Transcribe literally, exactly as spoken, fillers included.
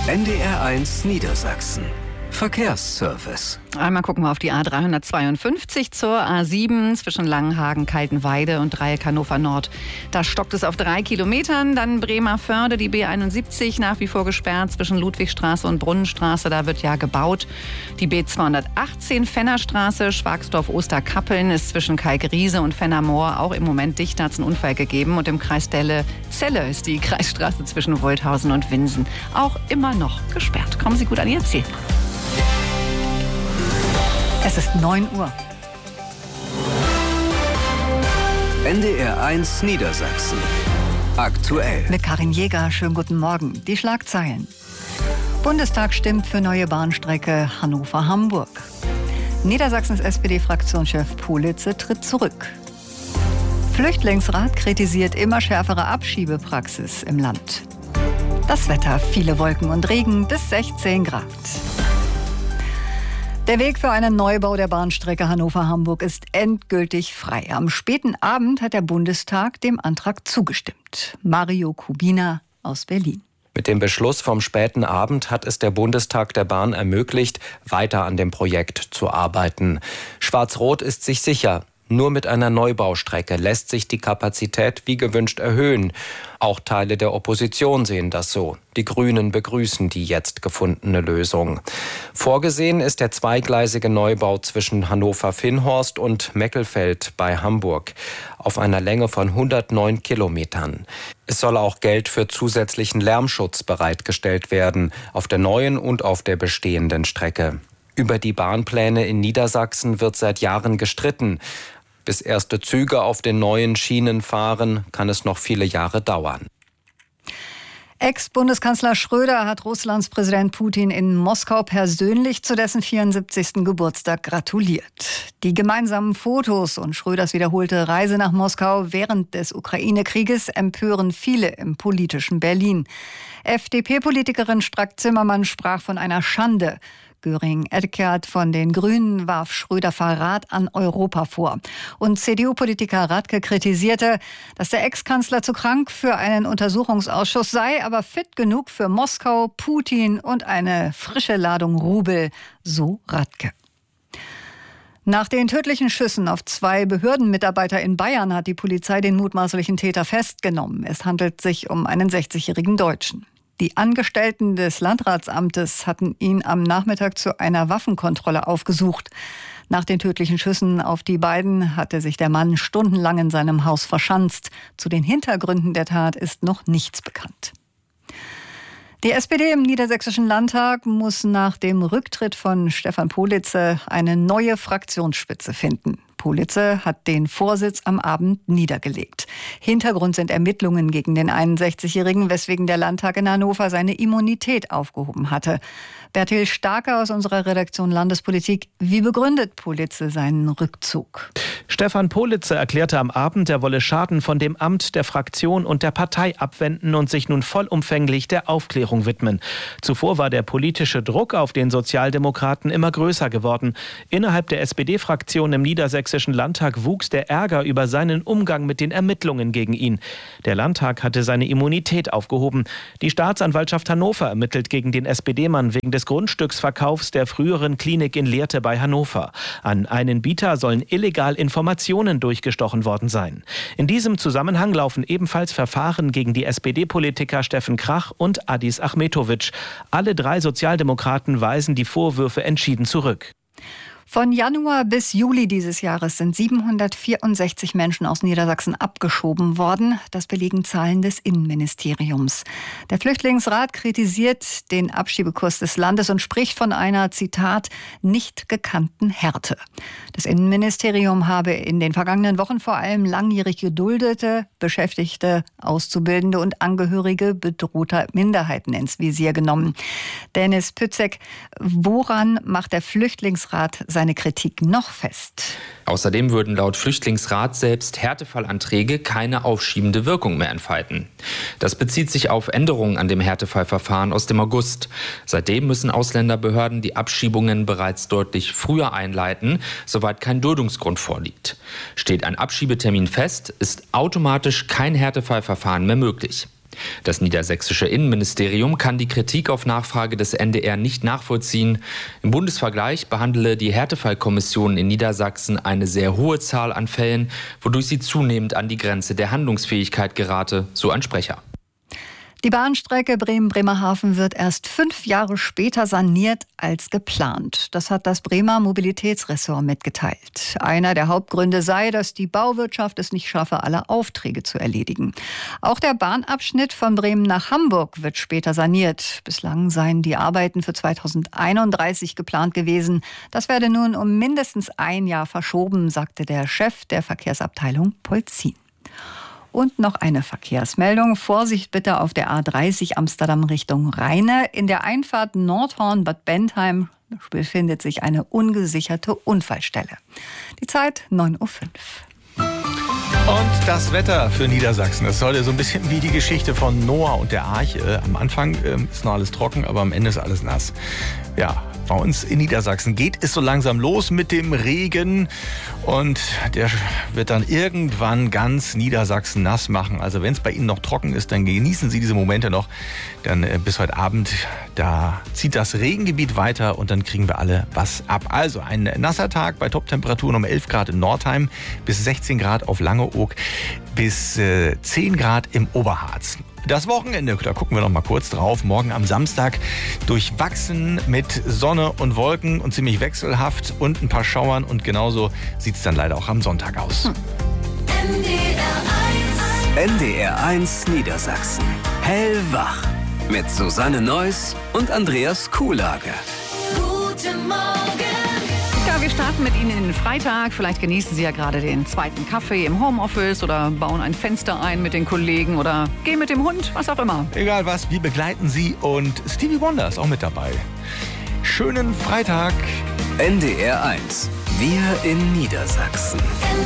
N D R eins Niedersachsen. Verkehrsservice. Einmal gucken wir auf die A dreihundertzweiundfünfzig zur A sieben zwischen Langenhagen, Kaltenweide und Dreieck Hannover Nord. Da stockt es auf drei Kilometern. Dann Bremerförde, die B einundsiebzig, nach wie vor gesperrt zwischen Ludwigstraße und Brunnenstraße. Da wird ja gebaut. Die B zweihundertachtzehn, Fennerstraße, Schwagsdorf-Osterkappeln, ist zwischen Kalkriese und Fennermoor auch im Moment dicht. Da hat es einen Unfall gegeben. Und im Kreis Delle-Zelle ist die Kreisstraße zwischen Wolthausen und Winsen auch immer noch gesperrt. Kommen Sie gut an Ihr Ziel. Es ist neun Uhr. N D R eins Niedersachsen. Aktuell. Mit Karin Jäger, schönen guten Morgen. Die Schlagzeilen. Bundestag stimmt für neue Bahnstrecke Hannover-Hamburg. Niedersachsens S P D-Fraktionschef Politze tritt zurück. Flüchtlingsrat kritisiert immer schärfere Abschiebepraxis im Land. Das Wetter, viele Wolken und Regen bis sechzehn Grad. Der Weg für einen Neubau der Bahnstrecke Hannover-Hamburg ist endgültig frei. Am späten Abend hat der Bundestag dem Antrag zugestimmt. Mario Kubina aus Berlin. Mit dem Beschluss vom späten Abend hat es der Bundestag der Bahn ermöglicht, weiter an dem Projekt zu arbeiten. Schwarz-Rot ist sich sicher. Nur mit einer Neubaustrecke lässt sich die Kapazität wie gewünscht erhöhen. Auch Teile der Opposition sehen das so. Die Grünen begrüßen die jetzt gefundene Lösung. Vorgesehen ist der zweigleisige Neubau zwischen Hannover-Vinnhorst und Meckelfeld bei Hamburg auf einer Länge von hundertneun Kilometern. Es soll auch Geld für zusätzlichen Lärmschutz bereitgestellt werden, auf der neuen und auf der bestehenden Strecke. Über die Bahnpläne in Niedersachsen wird seit Jahren gestritten. Bis erste Züge auf den neuen Schienen fahren, kann es noch viele Jahre dauern. Ex-Bundeskanzler Schröder hat Russlands Präsident Putin in Moskau persönlich zu dessen vierundsiebzigsten Geburtstag gratuliert. Die gemeinsamen Fotos und Schröders wiederholte Reise nach Moskau während des Ukraine-Krieges empören viele im politischen Berlin. F D P-Politikerin Strack-Zimmermann sprach von einer Schande. Göring-Eckardt von den Grünen warf Schröder Verrat an Europa vor. Und C D U-Politiker Radke kritisierte, dass der Ex-Kanzler zu krank für einen Untersuchungsausschuss sei, aber fit genug für Moskau, Putin und eine frische Ladung Rubel, so Radke. Nach den tödlichen Schüssen auf zwei Behördenmitarbeiter in Bayern hat die Polizei den mutmaßlichen Täter festgenommen. Es handelt sich um einen sechzigjährigen Deutschen. Die Angestellten des Landratsamtes hatten ihn am Nachmittag zu einer Waffenkontrolle aufgesucht. Nach den tödlichen Schüssen auf die beiden hatte sich der Mann stundenlang in seinem Haus verschanzt. Zu den Hintergründen der Tat ist noch nichts bekannt. Die S P D im Niedersächsischen Landtag muss nach dem Rücktritt von Stefan Politze eine neue Fraktionsspitze finden. Politze hat den Vorsitz am Abend niedergelegt. Hintergrund sind Ermittlungen gegen den einundsechzigjährigen, weswegen der Landtag in Hannover seine Immunität aufgehoben hatte. Bertil Starke aus unserer Redaktion Landespolitik. Wie begründet Politze seinen Rückzug? Stefan Politze erklärte am Abend, er wolle Schaden von dem Amt, der Fraktion und der Partei abwenden und sich nun vollumfänglich der Aufklärung widmen. Zuvor war der politische Druck auf den Sozialdemokraten immer größer geworden. Innerhalb der S P D-Fraktion im Niedersächsischen Landtag wuchs der Ärger über seinen Umgang mit den Ermittlungen gegen ihn. Der Landtag hatte seine Immunität aufgehoben. Die Staatsanwaltschaft Hannover ermittelt gegen den S P D-Mann wegen des Grundstücksverkaufs der früheren Klinik in Lehrte bei Hannover. An einen Bieter sollen illegal Informationen durchgestochen worden sein. In diesem Zusammenhang laufen ebenfalls Verfahren gegen die S P D-Politiker Steffen Krach und Adis Achmetovic. Alle drei Sozialdemokraten weisen die Vorwürfe entschieden zurück. Von Januar bis Juli dieses Jahres sind siebenhundertvierundsechzig Menschen aus Niedersachsen abgeschoben worden. Das belegen Zahlen des Innenministeriums. Der Flüchtlingsrat kritisiert den Abschiebekurs des Landes und spricht von einer, Zitat, nicht gekannten Härte. Das Innenministerium habe in den vergangenen Wochen vor allem langjährig geduldete, Beschäftigte, Auszubildende und Angehörige bedrohter Minderheiten ins Visier genommen. Dennis Pützek, woran macht der Flüchtlingsrat seine Kritik noch fest? Außerdem würden laut Flüchtlingsrat selbst Härtefallanträge keine aufschiebende Wirkung mehr entfalten. Das bezieht sich auf Änderungen an dem Härtefallverfahren aus dem August. Seitdem müssen Ausländerbehörden die Abschiebungen bereits deutlich früher einleiten, soweit kein Duldungsgrund vorliegt. Steht ein Abschiebetermin fest, ist automatisch kein Härtefallverfahren mehr möglich. Das niedersächsische Innenministerium kann die Kritik auf Nachfrage des N D R nicht nachvollziehen. Im Bundesvergleich behandele die Härtefallkommission in Niedersachsen eine sehr hohe Zahl an Fällen, wodurch sie zunehmend an die Grenze der Handlungsfähigkeit gerate, so ein Sprecher. Die Bahnstrecke Bremen-Bremerhaven wird erst fünf Jahre später saniert als geplant. Das hat das Bremer Mobilitätsressort mitgeteilt. Einer der Hauptgründe sei, dass die Bauwirtschaft es nicht schaffe, alle Aufträge zu erledigen. Auch der Bahnabschnitt von Bremen nach Hamburg wird später saniert. Bislang seien die Arbeiten für zweitausendeinunddreißig geplant gewesen. Das werde nun um mindestens ein Jahr verschoben, sagte der Chef der Verkehrsabteilung Polzin. Und noch eine Verkehrsmeldung. Vorsicht bitte auf der A dreißig Amsterdam Richtung Rheine. In der Einfahrt Nordhorn-Bad Bentheim befindet sich eine ungesicherte Unfallstelle. Die Zeit neun Uhr fünf. Und das Wetter für Niedersachsen. Das soll ja so ein bisschen wie die Geschichte von Noah und der Arche. Am Anfang ist noch alles trocken, aber am Ende ist alles nass. Ja, bei uns in Niedersachsen geht es so langsam los mit dem Regen. Und der wird dann irgendwann ganz Niedersachsen nass machen. Also wenn es bei Ihnen noch trocken ist, dann genießen Sie diese Momente noch. Dann äh, bis heute Abend, da zieht das Regengebiet weiter und dann kriegen wir alle was ab. Also ein nasser Tag bei Toptemperaturen um elf Grad in Nordheim, bis sechzehn Grad auf Langeoog, bis äh, zehn Grad im Oberharz. Das Wochenende, da gucken wir noch mal kurz drauf. Morgen am Samstag durchwachsen mit Sonne und Wolken und ziemlich wechselhaft und ein paar Schauern. Und genauso sieht es dann leider auch am Sonntag aus. Hm. N D R eins Niedersachsen. Hellwach. Mit Susanne Neuss und Andreas Kuhlage. Guten Morgen. Ja, wir starten mit Ihnen in den Freitag. Vielleicht genießen Sie ja gerade den zweiten Kaffee im Homeoffice oder bauen ein Fenster ein mit den Kollegen oder gehen mit dem Hund, was auch immer. Egal was, wir begleiten Sie und Stevie Wonder ist auch mit dabei. Schönen Freitag. N D R eins. Wir in Niedersachsen.